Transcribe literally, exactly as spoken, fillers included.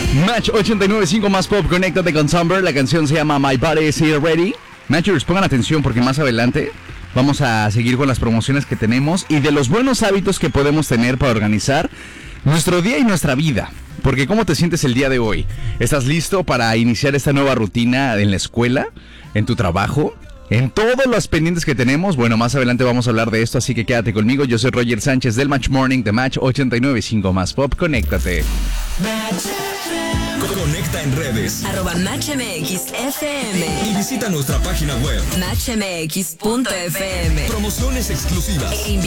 Match ochenta y nueve punto cinco más pop, conéctate con Somber. La canción se llama My Body Is Here Ready. Matchers, pongan atención porque más adelante vamos a seguir con las promociones que tenemos y de los buenos hábitos que podemos tener para organizar nuestro día y nuestra vida. Porque ¿cómo te sientes el día de hoy? ¿Estás listo para iniciar esta nueva rutina en la escuela, en tu trabajo, en todos los pendientes que tenemos? Bueno, más adelante vamos a hablar de esto, así que quédate conmigo. Yo soy Roger Sánchez del Match Morning de Match ochenta y nueve punto cinco más pop. Conéctate. Conecta en redes. Arroba Match M X F M. Y visita nuestra página web. match m x punto f m. Promociones exclusivas. E